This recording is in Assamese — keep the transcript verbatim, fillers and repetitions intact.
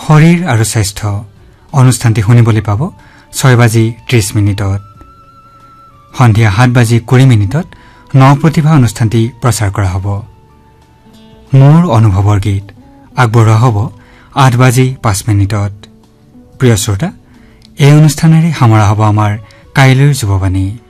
শৰীৰ আৰু স্বাস্থ্য অনুষ্ঠানটি শুনিবলৈ পাব ছয় বাজি ত্ৰিশ মিনিটত। সন্ধিয়া সাত বাজি কুৰি মিনিটত ন প্ৰতিভা অনুষ্ঠানটি প্ৰচাৰ কৰা হ'ব। মোৰ অনুভৱৰ গীত আগবঢ়োৱা হ'ব আঠ বাজি পাঁচ মিনিটত। প্ৰিয় শ্ৰোতা, এই অনুষ্ঠানেৰে সামৰা হ'ব আমাৰ কাইলৈৰ যুৱবাণী।